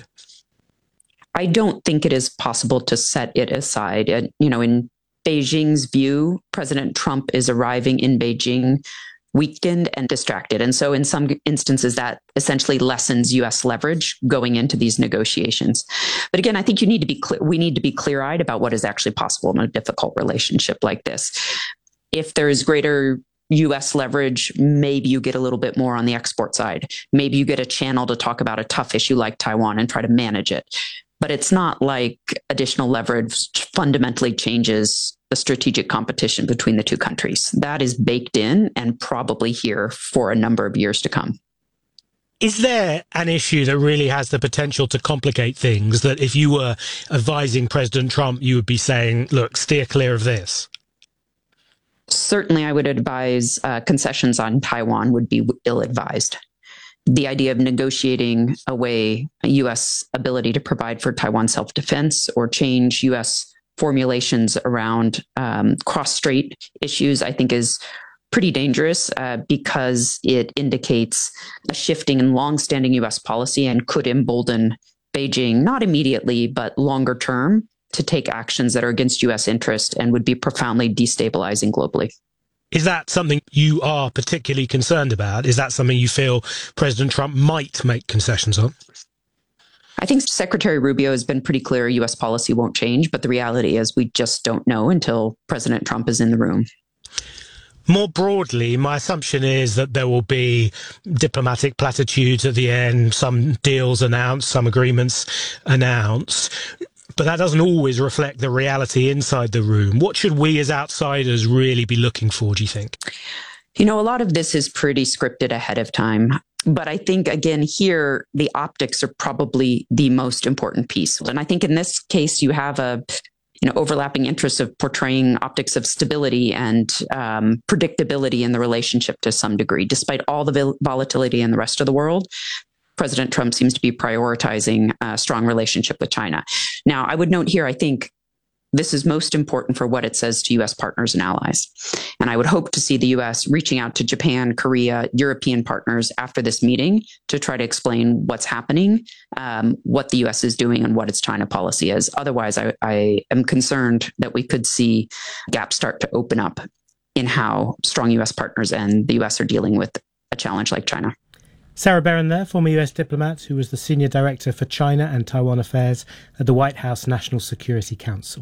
I don't think it is possible to set it aside. And, you know, in Beijing's view, President Trump is arriving in Beijing weakened and distracted. And so in some instances, that essentially lessens U S leverage going into these negotiations. But again, I think you need to be clear, we need to be clear-eyed about what is actually possible in a difficult relationship like this. If there is greater U S leverage, maybe you get a little bit more on the export side. Maybe you get a channel to talk about a tough issue like Taiwan and try to manage it. But it's not like additional leverage fundamentally changes the strategic competition between the two countries. That is baked in and probably here for a number of years to come. Is there an issue that really has the potential to complicate things, that if you were advising President Trump, you would be saying, look, steer clear of this? Certainly, I would advise uh, concessions on Taiwan would be ill-advised. The idea of negotiating away a U S ability to provide for Taiwan self-defense or change U S formulations around um, cross-strait issues, I think is pretty dangerous uh, because it indicates a shifting in long-standing U S policy and could embolden Beijing, not immediately, but longer term, to take actions that are against U S interest and would be profoundly destabilizing globally. Is that something you are particularly concerned about? Is that something you feel President Trump might make concessions on? I think Secretary Rubio has been pretty clear U S policy won't change, but the reality is we just don't know until President Trump is in the room. More broadly, my assumption is that there will be diplomatic platitudes at the end, some deals announced, some agreements announced. But that doesn't always reflect the reality inside the room. What should we as outsiders really be looking for, do you think? You know, a lot of this is pretty scripted ahead of time. But I think, again, here, the optics are probably the most important piece. And I think in this case, you have a you know, overlapping interests of portraying optics of stability and um, predictability in the relationship to some degree. Despite all the vol- volatility in the rest of the world, President Trump seems to be prioritizing a strong relationship with China. Now, I would note here, I think this is most important for what it says to U S partners and allies. And I would hope to see the U S reaching out to Japan, Korea, European partners after this meeting to try to explain what's happening, um, what the U S is doing, and what its China policy is. Otherwise, I, I am concerned that we could see gaps start to open up in how strong U S partners and the U S are dealing with a challenge like China. Sarah Barron there, former U S diplomat who was the Senior Director for China and Taiwan Affairs at the White House National Security Council.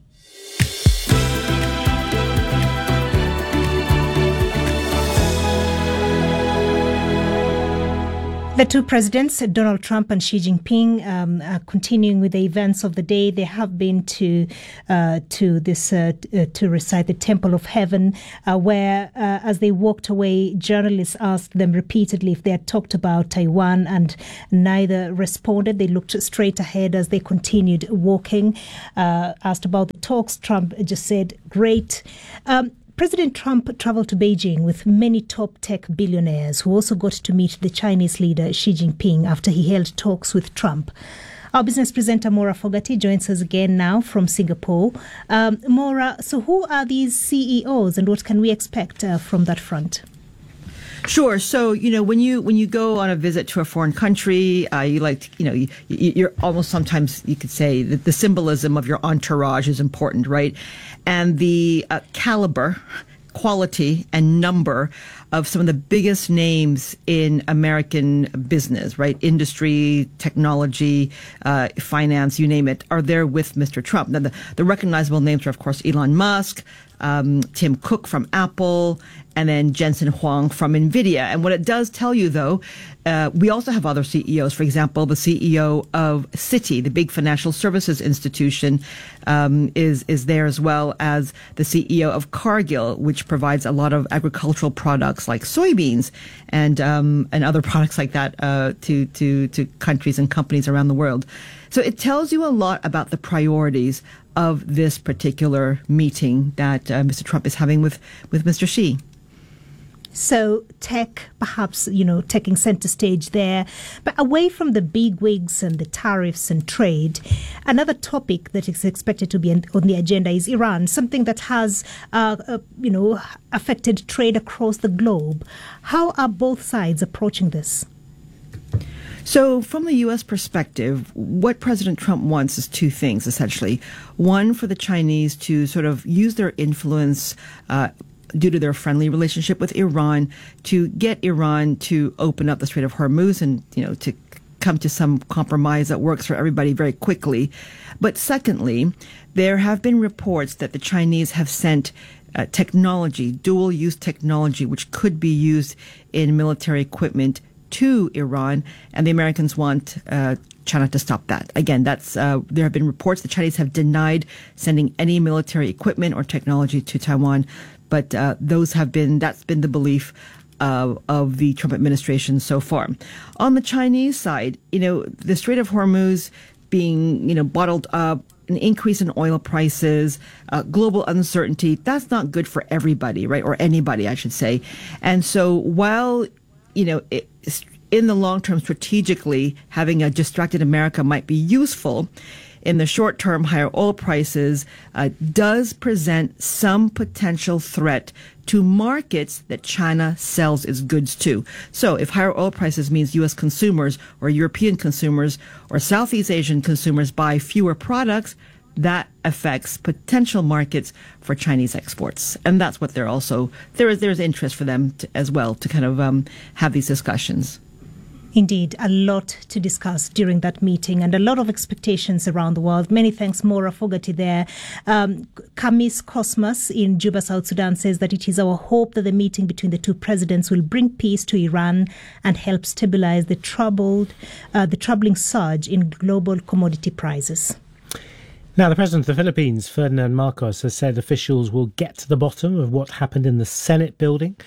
The two presidents, Donald Trump and Xi Jinping, um, are continuing with the events of the day. They have been to uh, to this uh, uh, to recite the Temple of Heaven, uh, where, uh, as they walked away, journalists asked them repeatedly if they had talked about Taiwan, and neither responded. They looked straight ahead as they continued walking. Uh, asked about the talks, Trump just said, "Great." Um, President Trump traveled to Beijing with many top tech billionaires who also got to meet the Chinese leader Xi Jinping after he held talks with Trump. Our business presenter Maura Fogarty joins us again now from Singapore. Um, Maura, so who are these C E Os and what can we expect uh, from that front? Sure. So, you know, when you when you go on a visit to a foreign country, uh, you like, you know, you, you're almost sometimes you could say that the symbolism of your entourage is important, right? And the uh, caliber, quality, and number of some of the biggest names in American business, right? Industry, technology, uh, finance, you name it, are there with Mister Trump. Now, the, the recognizable names are, of course, Elon Musk, um, Tim Cook from Apple, and then Jensen Huang from NVIDIA. And what it does tell you, though, uh, we also have other C E Os. For example, the C E O of Citi, the big financial services institution, um, is is there, as well as the C E O of Cargill, which provides a lot of agricultural products like soybeans and um, and other products like that uh, to to to countries and companies around the world. So it tells you a lot about the priorities of this particular meeting that uh, Mister Trump is having with with Mister Xi. So tech, perhaps, you know, taking center stage there. But away from the big wigs and the tariffs and trade, another topic that is expected to be on the agenda is Iran, something that has, uh, uh, you know, affected trade across the globe. How are both sides approaching this? So from the U S perspective, what President Trump wants is two things, essentially. One, for the Chinese to sort of use their influence uh due to their friendly relationship with Iran, to get Iran to open up the Strait of Hormuz and, you know, to come to some compromise that works for everybody very quickly. But secondly, there have been reports that the Chinese have sent uh, technology, dual-use technology, which could be used in military equipment to Iran, and the Americans want uh, China to stop that. Again, that's uh, there have been reports the Chinese have denied sending any military equipment or technology to Taiwan. But uh, those have been, that's been the belief uh, of the Trump administration so far. On the Chinese side, you know, the Strait of Hormuz being, you know, bottled up, an increase in oil prices, uh, global uncertainty, that's not good for everybody, right? Or anybody, I should say. And so while, you know, it, in the long term, strategically, having a distracted America might be useful, in the short term, higher oil prices uh, does present some potential threat to markets that China sells its goods to. So if higher oil prices means U S consumers or European consumers or Southeast Asian consumers buy fewer products, that affects potential markets for Chinese exports. And that's what they're also, there is there's interest for them to, as well to kind of um, have these discussions. Indeed, a lot to discuss during that meeting and a lot of expectations around the world. Many thanks, Maura Fogarty there. Um, Kamis Cosmas in Juba, South Sudan says that it is our hope that the meeting between the two presidents will bring peace to Iran and help stabilize the troubled, uh, the troubling surge in global commodity prices. Now, the president of the Philippines, Ferdinand Marcos, has said officials will get to the bottom of what happened in the Senate building.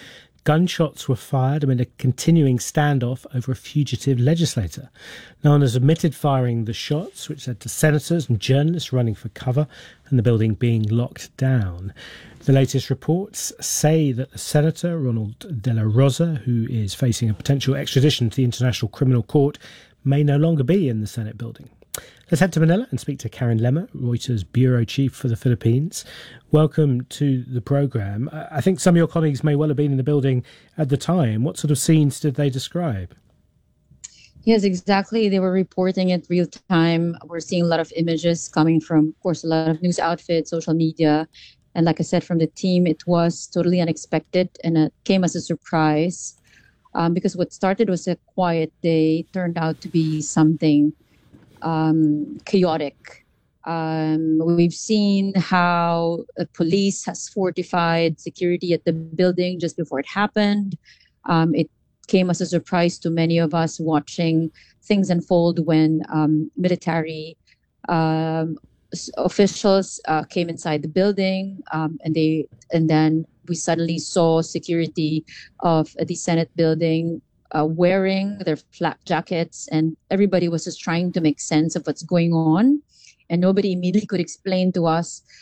Gunshots were fired amid a continuing standoff over a fugitive legislator. No one has admitted firing the shots, which led to senators and journalists running for cover and the building being locked down. The latest reports say that the senator, Ronald De La Rosa, who is facing a potential extradition to the International Criminal Court, may no longer be in the Senate building. Let's head to Manila and speak to Karen Lemmer, Reuters bureau chief for the Philippines. Welcome to the programme. I think some of your colleagues may well have been in the building at the time. What sort of scenes did they describe? Yes, exactly. They were reporting it real time. We're seeing a lot of images coming from, of course, a lot of news outfits, social media. And like I said, from the team, it was totally unexpected and it came as a surprise um, because what started was a quiet day turned out to be something um, chaotic. Um, we've seen how the police has fortified security at the building just before it happened. Um, it came as a surprise to many of us watching things unfold when um, military um, officials uh, came inside the building, um, and they and then we suddenly saw security of the Senate building uh, wearing their flak jackets, and everybody was just trying to make sense of what's going on, and nobody immediately could explain to us